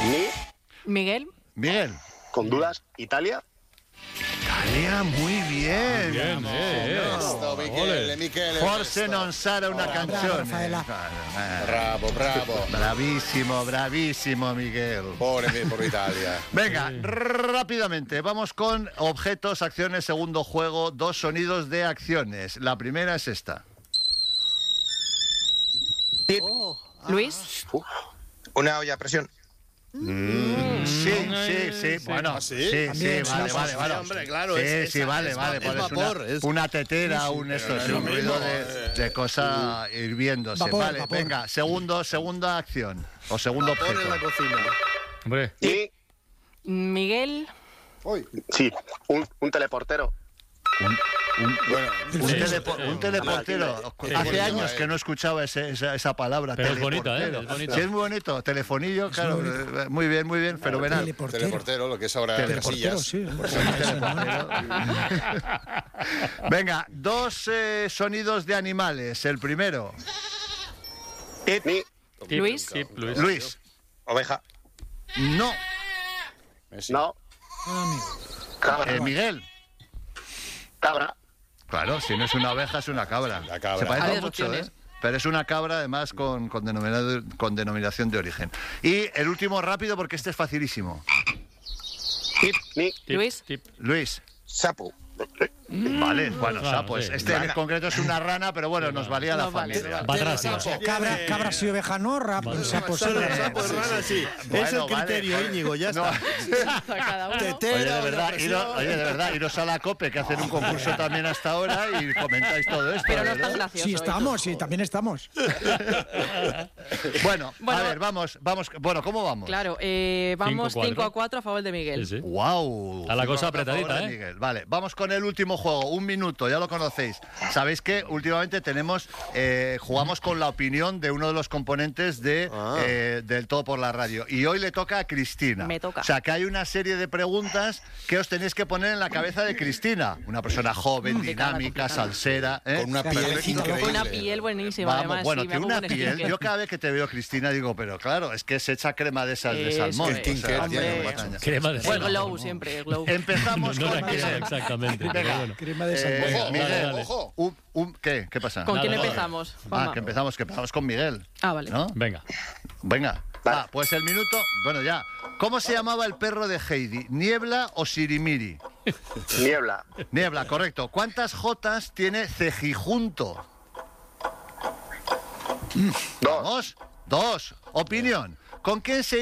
Miguel. Miguel. Con dudas, Italia. Italia, muy bien. Bien, Sto Michele. Forse non sarà una canzone. Bravo. Bravísimo, Miguel. Por Italia. Venga, rápidamente, vamos con objetos, acciones, segundo juego, 2 sonidos de acciones. La primera es esta. Luis. Una olla a presión. Sí. Bueno, ¿Ah, sí? sí, vale. Hombre, claro, Sí, vale. Es vapor. Una tetera, un ruido de cosa hirviéndose. Vapor. Venga, segunda acción o segundo objeto. En la cocina. Hombre. Y Miguel. sí, un teleportero. Un teleportero. Hace años que no escuchaba esa palabra. Pero es bonita, teleportero. Es bonita. Sí, es muy bonito. Telefonillo, claro. Muy bien, fenomenal. Teleportero, lo que es ahora Teleportero, Casillas. sí. Venga, 2 sonidos de animales. El primero. Luis. Luis. Oveja. No. Messi. No. Cabra. Miguel. Cabra. Claro, si no es una oveja, es una cabra. La cabra. Se parece Hay mucho, opciones. Pero es una cabra, además, con denominación de origen. Y el último rápido, porque este es facilísimo. Luis. Luis. Sapo. Vale, bueno, Claro, sapo. sí. Este en concreto es una rana, pero bueno, nos valía la familia. Va atrás, sí. Cabras y oveja no, sapo Solo sapo y rana, sí. Es el criterio, Íñigo, ya está. Cada uno. Oye, de verdad, iros a la COPE, que hacen un concurso también hasta ahora y comentáis todo esto. Pero no ¿verdad? estás gracioso. Sí, estamos, sí, también estamos. Bueno, Bueno. a ver, vamos. Bueno, ¿cómo vamos? Claro, vamos 5-4. 5-4 a favor de Miguel. Sí. ¡Wow! A la cosa apretadita, ¿eh? Miguel. Vale, vamos con el último juego. 1 minuto, ya lo conocéis. Sabéis que últimamente jugamos con la opinión de uno de los componentes del Todo por la Radio. Y hoy le toca a Cristina. Me toca. O sea, que hay una serie de preguntas que os tenéis que poner en la cabeza de Cristina. Una persona joven, dinámica, salsera. Con una piel increíble. Con una piel buenísima, Vamos, además. bueno, sí, me tiene hago una un piel. skincare. Yo cada vez que te veo, Cristina, digo, pero claro, es que se echa crema de esas de Eso salmón. es. Skincare, Hombre. Crema de El salmón. glow siempre, el glow. Empezamos No con la crema Miguel. exactamente, pero Venga. bueno. Crema de salmón. Ojo, Miguel, dale. ojo. ¿Qué pasa? ¿Con quién Nada. empezamos? Ah, Juanma. que empezamos con Miguel. Ah, vale. ¿No? Venga. Venga. Vale. Pues el minuto. Bueno, ya. ¿Cómo se llamaba el perro de Heidi? ¿Niebla o Sirimiri? Niebla. Niebla, correcto. ¿Cuántas jotas tiene Cejijunto? 2. Vamos. 2. Opinión. ¿Con quién se